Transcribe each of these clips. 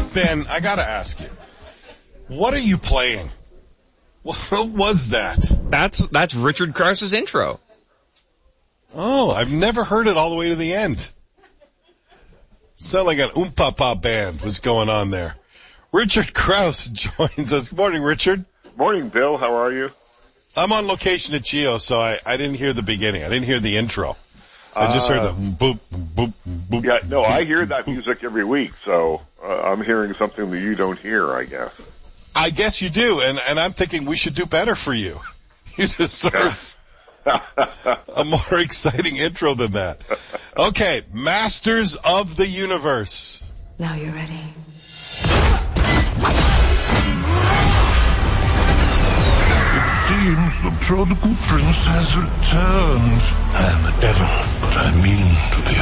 Ben, I gotta ask you, what are you playing? What was that? That's Richard Krause's intro. Oh, I've never heard it all the way to the end. Sound like an Oom-Pa-Pa band was going on there. Richard Krause joins us. Good morning, Richard. Morning, Bill. How are you? I'm on location at Geo, so I didn't hear the beginning. I didn't hear the intro. I just heard the boop, boop, boop. Yeah, no, I hear that music every week, so I'm hearing something that you don't hear, I guess. I guess you do, and I'm thinking we should do better for you. You deserve a more exciting intro than that. Okay, Masters of the Universe. Now you're ready. It seems the prodigal prince has returned. I am a devil, but I mean to be a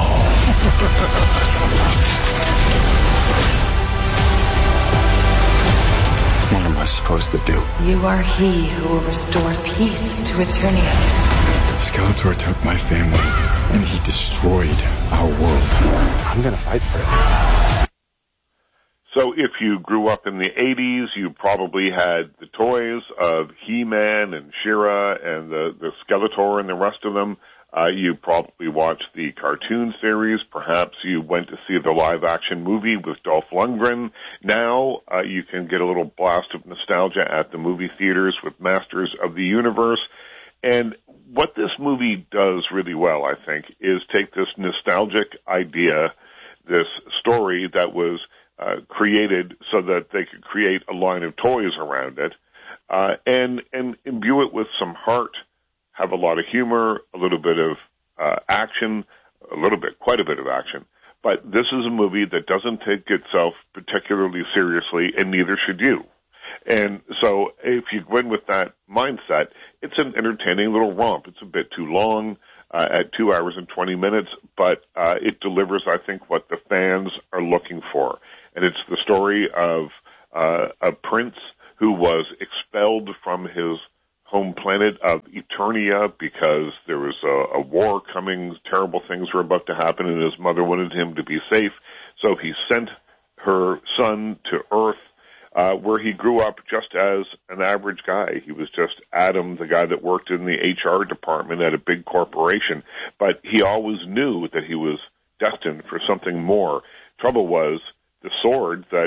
god. What am I supposed to do? You are he who will restore peace to Eternia. Skeletor took my family, and he destroyed our world. I'm gonna fight for it. So if you grew up in the 80s, you probably had the toys of He-Man and She-Ra and the Skeletor and the rest of them. You probably watched the cartoon series. Perhaps you went to see the live-action movie with Dolph Lundgren. Now you can get a little blast of nostalgia at the movie theaters with Masters of the Universe. And what this movie does really well, I think, is take this nostalgic idea, this story that was created so that they could create a line of toys around it, and imbue it with some heart, have a lot of humor, a little bit of action, quite a bit of action. But this is a movie that doesn't take itself particularly seriously, and neither should you. And so if you go in with that mindset, it's an entertaining little romp. It's a bit too long, at 2 hours and 20 minutes, but it delivers, I think, what the fans are looking for. And it's the story of a prince who was expelled from his home planet of Eternia because there was a war coming, terrible things were about to happen, and his mother wanted him to be safe. So he sent her son to Earth, where he grew up just as an average guy. He was just Adam, the guy that worked in the HR department at a big corporation. But he always knew that he was destined for something more. Trouble was, the sword that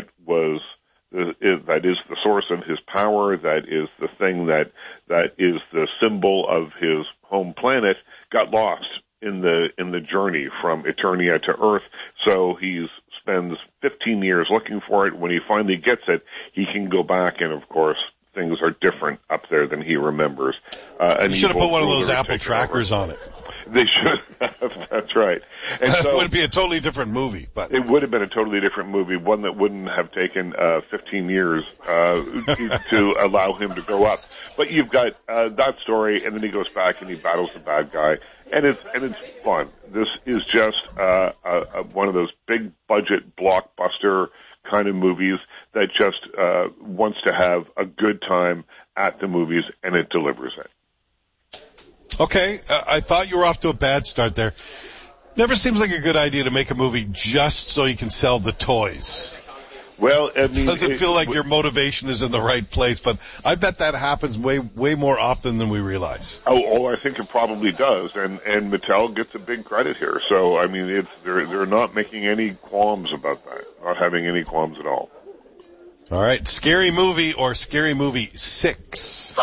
is the source of his power, that is the thing that is the symbol of his home planet, got lost in the journey from Eternia to Earth. So he spends 15 years looking for it. When he finally gets it, he can go back, and of course things are different up there than he remembers. You should have put one of those Apple trackers on it. They should have. That's right. And so it would be a totally different movie. But it would have been a totally different movie, one that wouldn't have taken 15 years to allow him to grow up. But you've got that story, and then he goes back and he battles the bad guy, and it's fun. This is just one of those big budget blockbuster kind of movies that just wants to have a good time at the movies, and it delivers it. Okay, I thought you were off to a bad start there. Never seems like a good idea to make a movie just so you can sell the toys. Well, I mean, doesn't feel like your motivation is in the right place, but I bet that happens way more often than we realize. Oh, I think it probably does, and Mattel gets a big credit here. So, I mean, they're not making any qualms about that, not having any qualms at all. All right, Scary Movie or Scary Movie 6.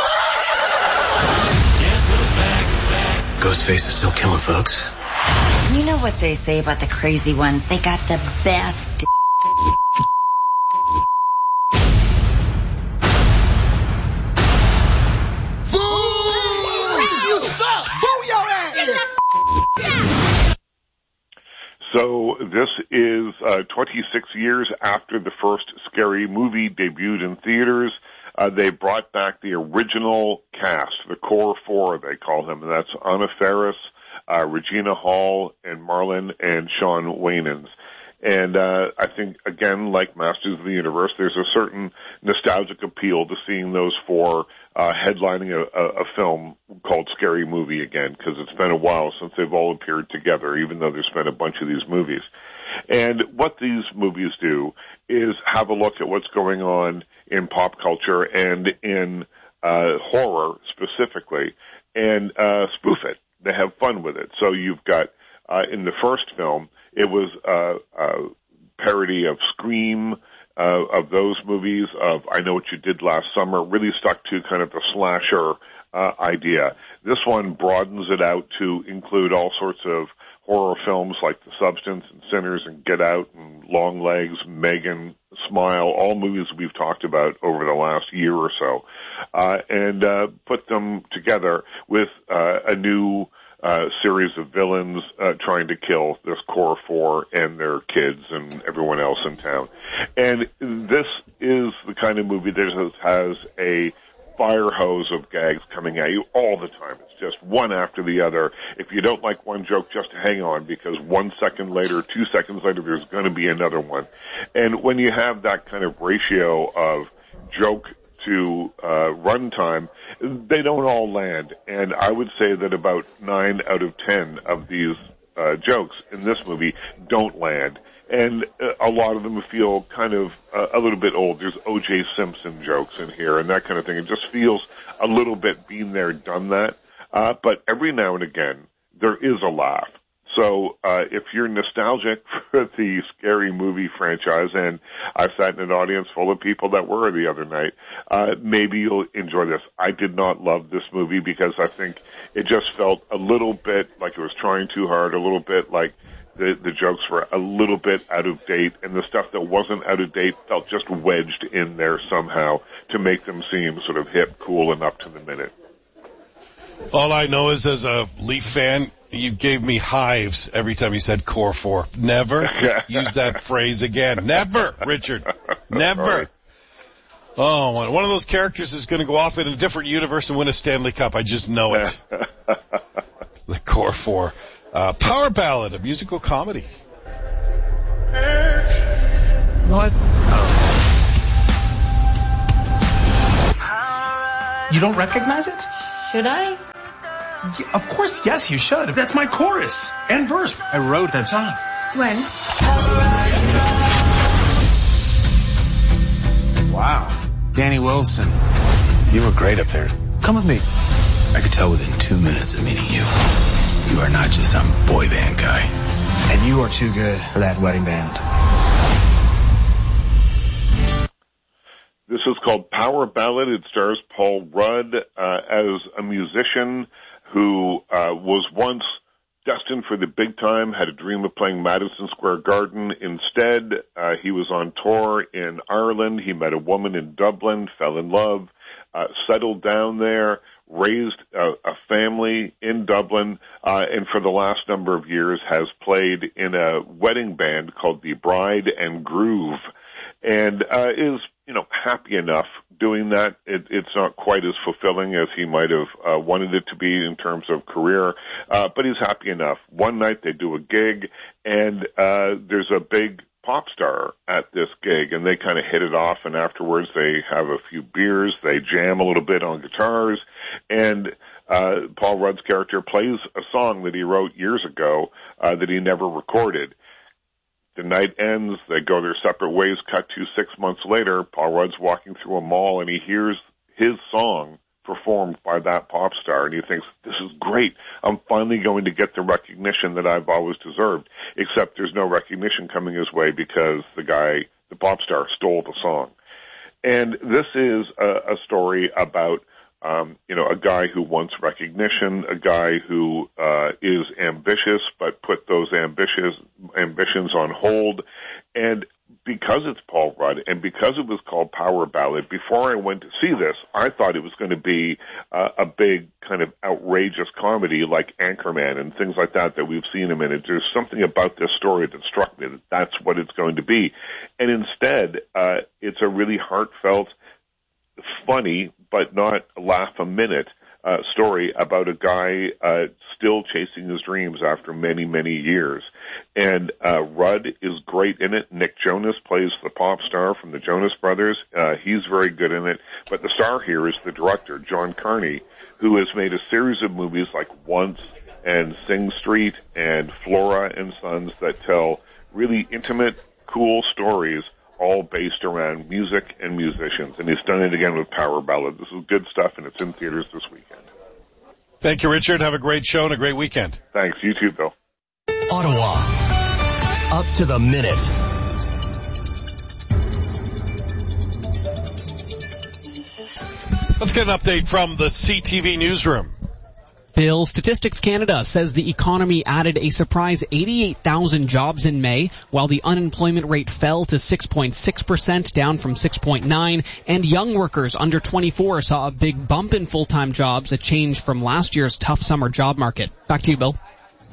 Ghostface is still killing folks. You know what they say about the crazy ones? They got the best. So this is 26 years after the first Scary Movie debuted in theaters. They brought back the original cast, the core four, they call them, and that's Anna Faris, Regina Hall, and Marlon and Sean Wainans. And I think, again, like Masters of the Universe, there's a certain nostalgic appeal to seeing those four headlining a film called Scary Movie again, because it's been a while since they've all appeared together, even though there's been a bunch of these movies. And what these movies do is have a look at what's going on in pop culture and in horror specifically, and spoof it. They have fun with it. So you've got, in the first film, it was a parody of Scream, of those movies, of I Know What You Did Last Summer, really stuck to kind of the slasher idea. This one broadens it out to include all sorts of horror films like The Substance and Sinners and Get Out and Long Legs, Megan, Smile, all movies we've talked about over the last year or so, and put them together with a new series of villains trying to kill this core four and their kids and everyone else in town. And this is the kind of movie that has a fire hose of gags coming at you all the time. It's just one after the other. If you don't like one joke, just hang on, because 1 second later, 2 seconds later, there's going to be another one. And when you have that kind of ratio of joke to runtime, they don't all land. And I would say that about 9 out of 10 of these jokes in this movie don't land. And a lot of them feel kind of a little bit old. There's O.J. Simpson jokes in here and that kind of thing. It just feels a little bit been there, done that. But every now and again, there is a laugh. So if you're nostalgic for the Scary Movie franchise, and I sat in an audience full of people that were the other night, maybe you'll enjoy this. I did not love this movie because I think it just felt a little bit like it was trying too hard, a little bit like the jokes were a little bit out of date, and the stuff that wasn't out of date felt just wedged in there somehow to make them seem sort of hip, cool, and up to the minute. All I know is, as a Leaf fan, you gave me hives every time you said Core 4. Never use that phrase again. Never, Richard. Never. Right. Oh, one of those characters is going to go off in a different universe and win a Stanley Cup. I just know it. The Core 4. Power Ballad, a musical comedy. What? You don't recognize it? Should I? Yeah, of course, yes, you should. That's my chorus and verse. I wrote that song. When? Wow. Danny Wilson. You were great up there. Come with me. I could tell within 2 minutes of meeting you, you are not just some boy band guy. And you are too good for that wedding band. This is called Power Ballad. It stars Paul Rudd as a musician who was once destined for the big time, had a dream of playing Madison Square Garden. Instead, he was on tour in Ireland. He met a woman in Dublin, fell in love, settled down there, raised a family in Dublin, and for the last number of years has played in a wedding band called the Bride and Groove, and is, happy enough doing that. It's not quite as fulfilling as he might have wanted it to be in terms of career, but he's happy enough. One night they do a gig, and there's a big pop star at this gig, and they kind of hit it off, and afterwards they have a few beers, they jam a little bit on guitars, and Paul Rudd's character plays a song that he wrote years ago that he never recorded. The night ends, they go their separate ways, cut to 6 months later, Paul Rudd's walking through a mall and he hears his song performed by that pop star, and he thinks, this is great, I'm finally going to get the recognition that I've always deserved, except there's no recognition coming his way because the pop star stole the song. And this is a story about a guy who wants recognition, a guy who is ambitious but put those ambitions on hold. And because it's Paul Rudd and because it was called Power Ballad, before I went to see this, I thought it was going to be a big kind of outrageous comedy like Anchorman and things like that we've seen him in. There's something about this story that struck me that that's what it's going to be. And instead, it's a really heartfelt, funny, but not laugh a minute story about a guy still chasing his dreams after many, many years. And Rudd is great in it. Nick Jonas plays the pop star from the Jonas Brothers. He's very good in it. But the star here is the director, John Carney, who has made a series of movies like Once and Sing Street and Flora and Sons that tell really intimate, cool stories, all based around music and musicians. And he's done it again with Power Ballad. This is good stuff, and it's in theaters this weekend. Thank you, Richard. Have a great show and a great weekend. Thanks. You too, Bill. Ottawa. Up to the minute. Let's get an update from the CTV newsroom. Bill, Statistics Canada says the economy added a surprise 88,000 jobs in May, while the unemployment rate fell to 6.6%, down from 6.9%, and young workers under 24 saw a big bump in full-time jobs, a change from last year's tough summer job market. Back to you, Bill.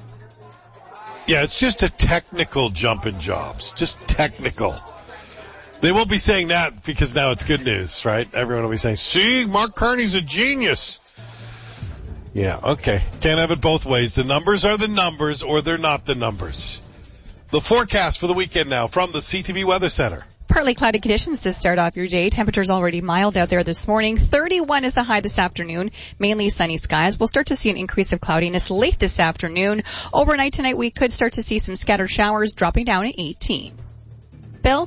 Yeah, it's just a technical jump in jobs. Just technical. They won't be saying that because now it's good news, right? Everyone will be saying, see, Mark Carney's a genius. Yeah, okay. Can't have it both ways. The numbers are the numbers, or they're not the numbers. The forecast for the weekend now from the CTV Weather Center. Partly cloudy conditions to start off your day. Temperatures already mild out there this morning. 31 is the high this afternoon. Mainly sunny skies. We'll start to see an increase of cloudiness late this afternoon. Overnight tonight, we could start to see some scattered showers, dropping down at 18. Bill?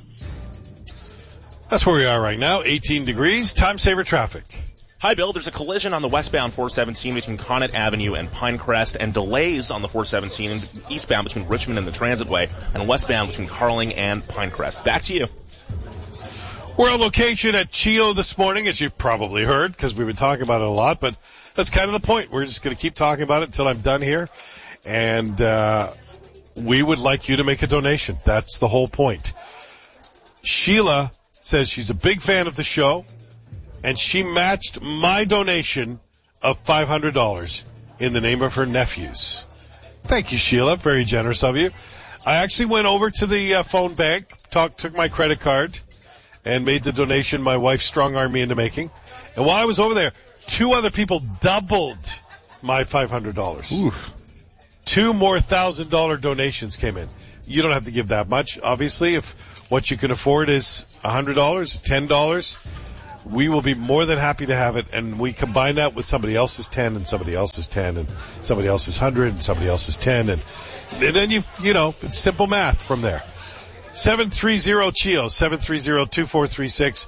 That's where we are right now. 18 degrees. Time saver traffic. Hi, Bill. There's a collision on the westbound 417 between Connet Avenue and Pinecrest, and delays on the 417 and eastbound between Richmond and the Transitway, and westbound between Carling and Pinecrest. Back to you. We're on location at CHEO this morning, as you've probably heard, because we've been talking about it a lot, but that's kind of the point. We're just going to keep talking about it until I'm done here, and we would like you to make a donation. That's the whole point. Sheila says she's a big fan of the show, and she matched my donation of $500 in the name of her nephews. Thank you, Sheila. Very generous of you. I actually went over to the phone bank, took my credit card, and made the donation my wife strong-armed me into making. And while I was over there, 2 other people doubled my $500. Oof. 2 more $1,000 donations came in. You don't have to give that much, obviously. If what you can afford is $100, $10, we will be more than happy to have it, and we combine that with somebody else's 10 and somebody else's 10 and somebody else's 100 and somebody else's 10, and then you know, it's simple math from there. 730-CHEO, 730-2436,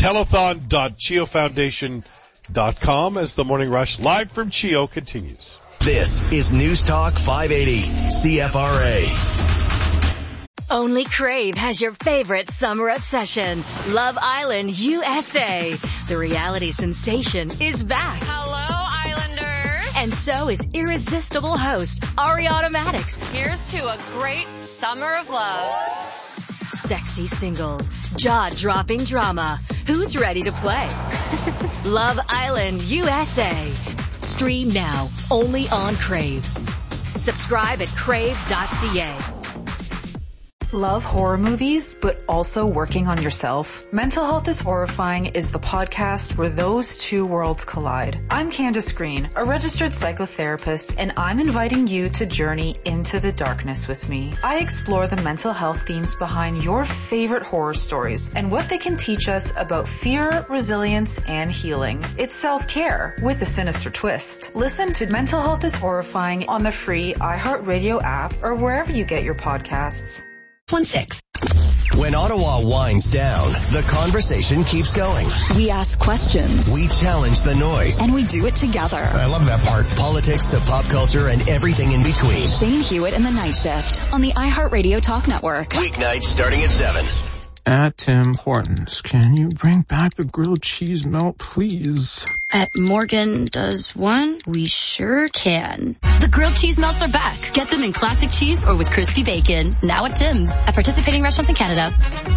telethon.cheofoundation.com as the Morning Rush live from CHEO continues. This is News Talk 580, CFRA. Only Crave has your favorite summer obsession, Love Island USA. The reality sensation is back. Hello, Islanders. And so is irresistible host Ariana Maddox. Here's to a great summer of love. Sexy singles, jaw-dropping drama. Who's ready to play? Love Island USA. Stream now, only on Crave. Subscribe at crave.ca. Love horror movies, but also working on yourself? Mental Health is Horrifying is the podcast where those two worlds collide. I'm Candace Green, a registered psychotherapist, and I'm inviting you to journey into the darkness with me. I explore the mental health themes behind your favorite horror stories and what they can teach us about fear, resilience, and healing. It's self-care with a sinister twist. Listen to Mental Health is Horrifying on the free iHeartRadio app or wherever you get your podcasts. 1-6. When Ottawa winds down, the conversation keeps going. We ask questions. We challenge the noise. And we do it together. I love that part. Politics to pop culture and everything in between. Shane Hewitt in the Night Shift on the iHeartRadio Talk Network. Weeknights starting at 7. At Tim Hortons, can you bring back the grilled cheese melt, please? At Morgan Does One, we sure can. The grilled cheese melts are back. Get them in classic cheese or with crispy bacon. Now at Tim's. At participating restaurants in Canada.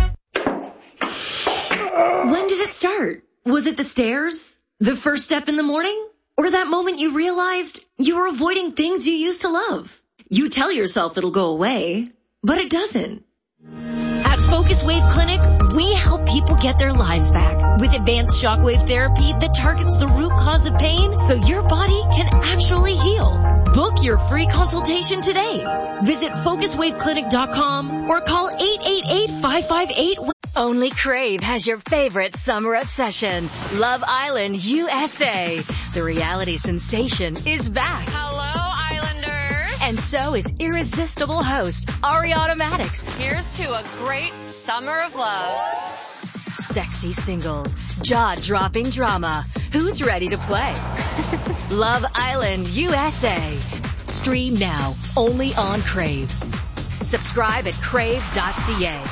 When did it start? Was it the stairs? The first step in the morning? Or that moment you realized you were avoiding things you used to love? You tell yourself it'll go away, but it doesn't. At Focus Focus Wave Clinic, we help people get their lives back with advanced shockwave therapy that targets the root cause of pain so your body can actually heal. Book your free consultation today. Visit FocusWaveClinic.com or call 888-558. Only Crave has your favorite summer obsession, Love Island USA. The reality sensation is back. Hello, Islanders. And so is irresistible host Ariana Maddox. Here's to a great summer of love. Sexy singles, jaw-dropping drama. Who's ready to play? Love Island USA. Stream now, only on Crave. Subscribe at crave.ca.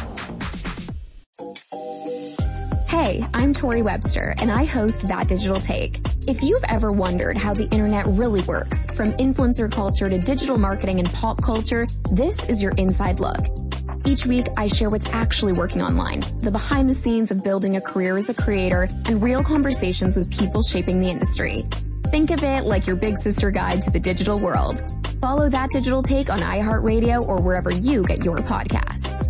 Hey, I'm Tori Webster, and I host That Digital Take. If you've ever wondered how the internet really works, from influencer culture to digital marketing and pop culture, this is your inside look. Each week, I share what's actually working online, the behind the scenes of building a career as a creator, and real conversations with people shaping the industry. Think of it like your big sister guide to the digital world. Follow That Digital Take on iHeartRadio or wherever you get your podcasts.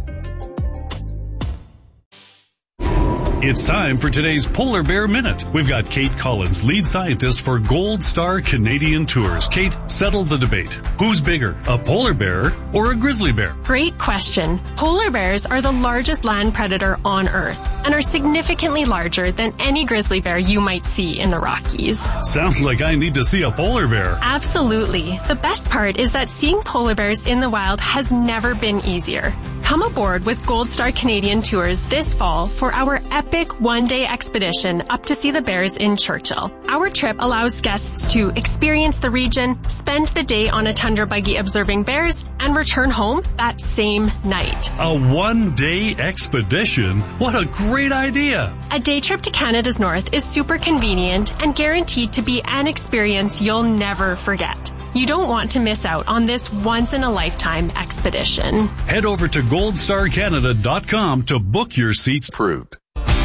It's time for today's Polar Bear Minute. We've got Kate Collins, lead scientist for Gold Star Canadian Tours. Kate, settle the debate. Who's bigger, a polar bear or a grizzly bear? Great question. Polar bears are the largest land predator on Earth and are significantly larger than any grizzly bear you might see in the Rockies. Sounds like I need to see a polar bear. Absolutely. The best part is that seeing polar bears in the wild has never been easier. Come aboard with Gold Star Canadian Tours this fall for our epic one-day expedition up to see the bears in Churchill. Our trip allows guests to experience the region, spend the day on a tundra buggy observing bears, and return home that same night. A one-day expedition? What a great idea! A day trip to Canada's North is super convenient and guaranteed to be an experience you'll never forget. You don't want to miss out on this once-in-a-lifetime expedition. Head over to goldstarcanada.com to book your seats. Approved.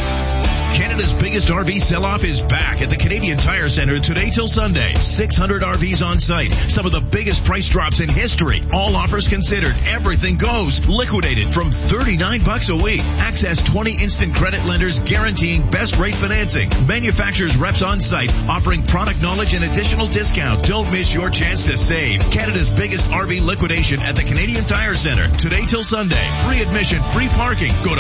Canada's biggest RV sell-off is back at the Canadian Tire Centre today till Sunday. 600 RVs on site. Some of the biggest price drops in history. All offers considered. Everything goes. Liquidated from $39 a week. Access 20 instant credit lenders guaranteeing best rate financing. Manufacturers reps on site offering product knowledge and additional discount. Don't miss your chance to save. Canada's biggest RV liquidation at the Canadian Tire Centre today till Sunday. Free admission, free parking. Go to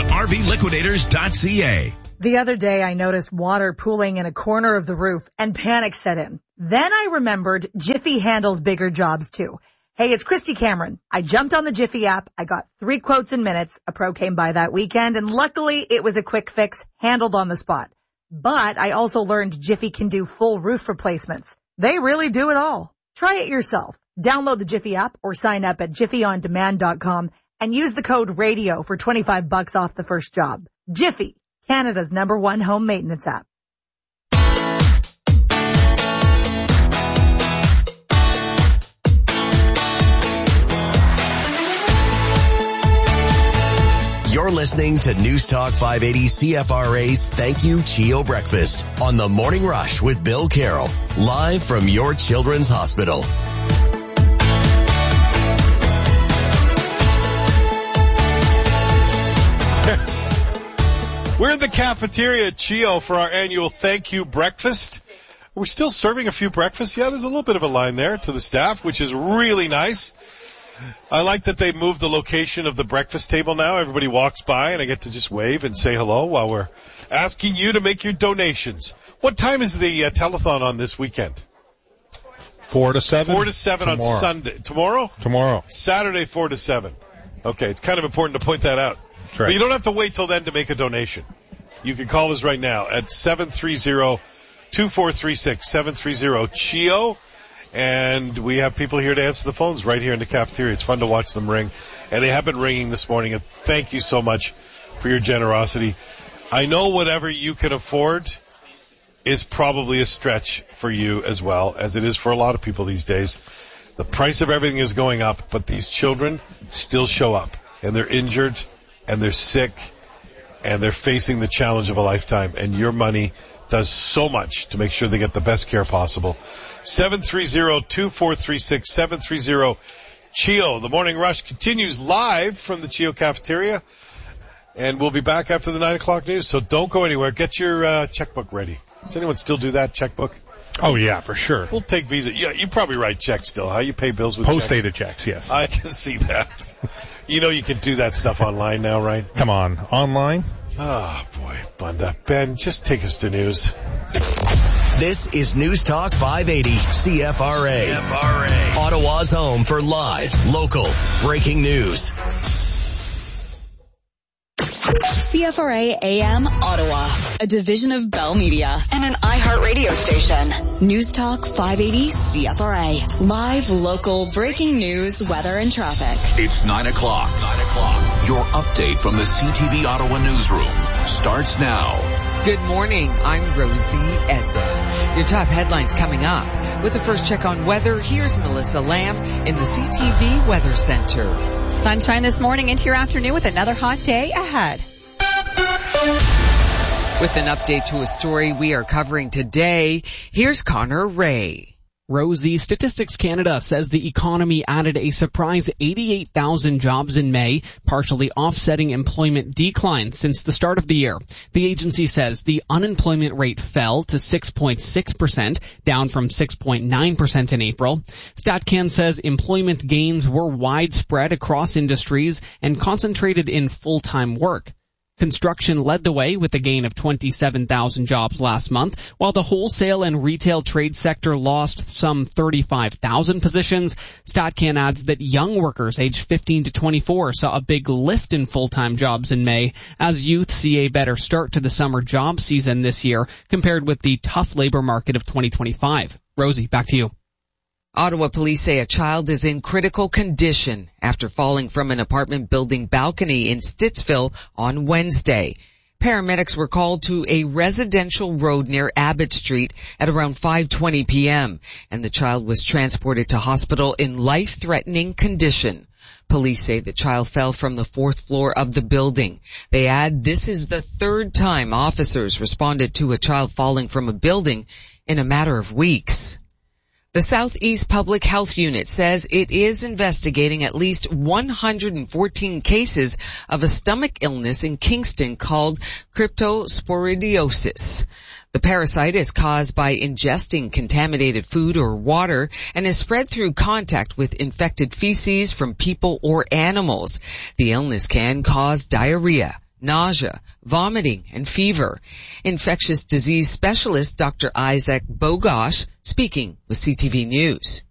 rvliquidators.ca. The other day I noticed water pooling in a corner of the roof and panic set in. Then I remembered Jiffy handles bigger jobs too. Hey, it's Christy Cameron. I jumped on the Jiffy app. I got 3 quotes in minutes. A pro came by that weekend and luckily it was a quick fix handled on the spot. But I also learned Jiffy can do full roof replacements. They really do it all. Try it yourself. Download the Jiffy app or sign up at jiffyondemand.com and use the code RADIO for $25 off the first job. Jiffy, Canada's #1 home maintenance app. You're listening to News Talk 580 CFRA's Thank You Chio Breakfast on the Morning Rush with Bill Carroll, live from your Children's Hospital. We're in the cafeteria at Chio for our annual Thank You Breakfast. We're still serving a few breakfasts. Yeah, there's a little bit of a line there to the staff, which is really nice. I like that they moved the location of the breakfast table now. Everybody walks by and I get to just wave and say hello while we're asking you to make your donations. What time is the telethon on this weekend? 4 to 7. 4 to 7 tomorrow. On Sunday. Tomorrow? Tomorrow. Saturday, 4 to 7. Okay, it's kind of important to point that out. That's right. But you don't have to wait till then to make a donation. You can call us right now at 730-2436, 730-CHIO. And we have people here to answer the phones right here in the cafeteria. It's fun to watch them ring. And they have been ringing this morning. And thank you so much for your generosity. I know whatever you can afford is probably a stretch for you as well, as it is for a lot of people these days. The price of everything is going up, but these children still show up. And they're injured, and they're sick, and they're facing the challenge of a lifetime. And your money does so much to make sure they get the best care possible. 730-2436, 730-CHIO. The Morning Rush continues live from the Chio cafeteria. And we'll be back after the 9 o'clock news, so don't go anywhere. Get your checkbook ready. Does anyone still do that, checkbook? Oh, yeah, for sure. We'll take Visa. Yeah, you probably write checks still, huh? You pay bills with Post-dated checks, yes. I can see that. You know you can do that stuff online now, right? Come on, online? Oh, boy, Bunda. Ben, just take us to news. This is News Talk 580 CFRA. Ottawa's home for live, local, breaking news. CFRA AM Ottawa, a division of Bell Media and an iHeart radio station. News Talk 580 CFRA. Live, local, breaking news, weather, and traffic. It's 9 o'clock. Your update from the CTV Ottawa newsroom starts now. Good morning. I'm Rosie Edda. Your top headlines coming up. With the first check on weather, here's Melissa Lamb in the CTV Weather Center. Sunshine this morning into your afternoon with another hot day ahead. With an update to a story we are covering today, here's Connor Ray. Rosie, Statistics Canada says the economy added a surprise 88,000 jobs in May, partially offsetting employment decline since the start of the year. The agency says the unemployment rate fell to 6.6%, down from 6.9% in April. StatCan says employment gains were widespread across industries and concentrated in full-time work. Construction led the way with a gain of 27,000 jobs last month, while the wholesale and retail trade sector lost some 35,000 positions. StatCan adds that young workers aged 15 to 24 saw a big lift in full-time jobs in May, as youth see a better start to the summer job season this year compared with the tough labor market of 2025. Rosie, back to you. Ottawa police say a child is in critical condition after falling from an apartment building balcony in Stittsville on Wednesday. Paramedics were called to a residential road near Abbott Street at around 5:20 p.m., and the child was transported to hospital in life-threatening condition. Police say the child fell from the 4th floor of the building. They add this is the 3rd time officers responded to a child falling from a building in a matter of weeks. The Southeast Public Health Unit says it is investigating at least 114 cases of a stomach illness in Kingston called cryptosporidiosis. The parasite is caused by ingesting contaminated food or water and is spread through contact with infected feces from people or animals. The illness can cause diarrhea, nausea, vomiting, and fever. Infectious disease specialist Dr. Isaac Bogosh speaking with CTV News.